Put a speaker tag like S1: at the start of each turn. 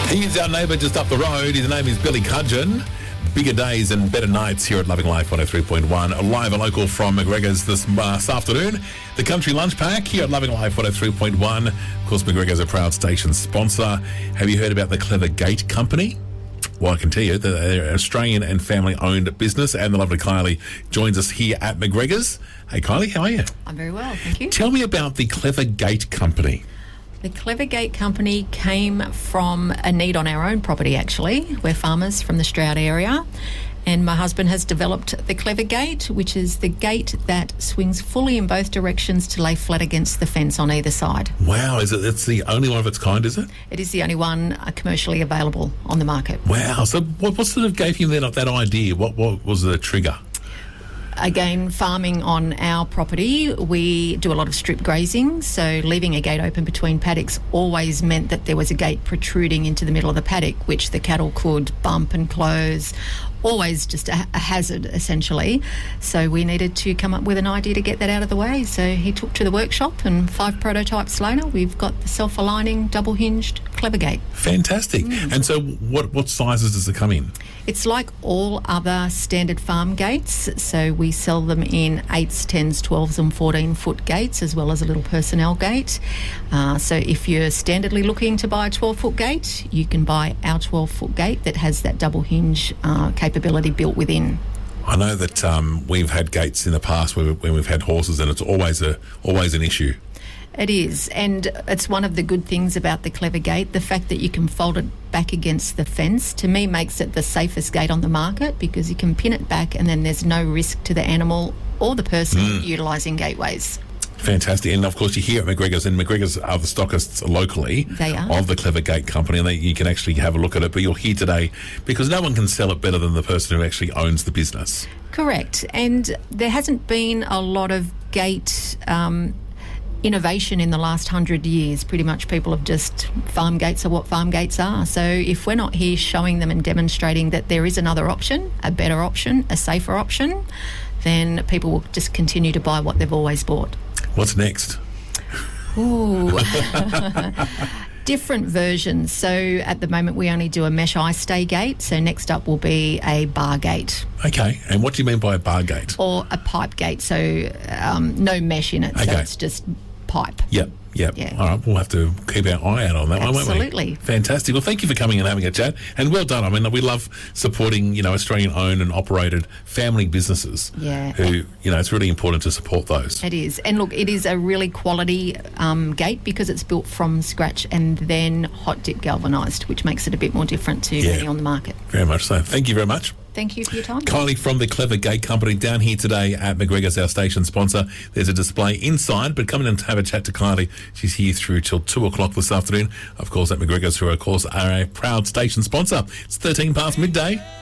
S1: He's our neighbour just up the road. His name is Billy Cudgeon. Bigger days and better nights here at Loving Life 103.1. Live and local from McGregor's this afternoon. The Country Lunch Pack here at Loving Life 103.1. Of course, McGregor's a proud station sponsor. Have you heard about the Clever Gate Company? Well, I can tell you that they're an Australian and family-owned business, and the lovely Kylie joins us here at McGregor's. Hey, Kylie, how are you?
S2: I'm very well, thank you.
S1: Tell me about the Clever Gate Company.
S2: The Clever Gate Company came from a need on our own property, actually. We're farmers from the Stroud area, and my husband has developed the Clever Gate, which is the gate that swings fully in both directions to lay flat against the fence on either side.
S1: Wow, it's the only one of its kind, is it?
S2: It is the only one commercially available on the market.
S1: Wow, so what sort of gave you that idea? What was the trigger?
S2: Again, farming on our property, we do a lot of strip grazing, so leaving a gate open between paddocks always meant that there was a gate protruding into the middle of the paddock, which the cattle could bump and close. Always just a hazard, essentially. So we needed to come up with an idea to get that out of the way. So he took to the workshop, and 5 prototypes later, we've got the self-aligning, double-hinged Clever Gate.
S1: Fantastic. And so what sizes does it come in?
S2: It's like all other standard farm gates. So we sell them in 8s, 10s, 12s and 14-foot gates, as well as a little personnel gate. So if you're standardly looking to buy a 12-foot gate, you can buy our 12-foot gate that has that double hinge capability built within.
S1: I know that we've had gates in the past when we've had horses, and it's always an issue.
S2: It is, and it's one of the good things about the Clever Gate. The fact that you can fold it back against the fence, to me, makes it the safest gate on the market, because you can pin it back and then there's no risk to the animal or the person utilising gateways.
S1: Fantastic. And of course you're here at McGregor's, and McGregor's are the stockists locally of the Clever Gate Company, and you can actually have a look at it. But you're here today because no one can sell it better than the person who actually owns the business. Correct.
S2: And there hasn't been a lot of gate innovation in the last 100 years. Pretty much people have just, farm gates are what farm gates are. So if we're not here showing them and demonstrating that there is another option, a better option, a safer option, then people will just continue to buy what they've always bought.
S1: What's next?
S2: Ooh. Different versions. So at the moment we only do a mesh eye stay gate. So next up will be a bar gate.
S1: Okay. And what do you mean by a bar gate?
S2: Or a pipe gate. So no mesh in it. Okay. So it's just pipe.
S1: Yep. Yeah. All right, we'll have to keep our eye out on that one, won't we?
S2: Absolutely.
S1: Fantastic. Well, thank you for coming and having a chat, and well done. I mean, we love supporting, Australian-owned and operated family businesses.
S2: Yeah.
S1: Who, it's really important to support those.
S2: It is. And look, it is a really quality gate because it's built from scratch and then hot dip galvanised, which makes it a bit more different to many on the market.
S1: Very much so. Thank you very much.
S2: Thank you for your time.
S1: Kylie from the Clever Gate Company down here today at McGregor's, our station sponsor. There's a display inside, but come in and have a chat to Kylie. She's here through till 2 o'clock this afternoon. Of course, at McGregor's, who, of course, are a proud station sponsor. It's 13 past midday.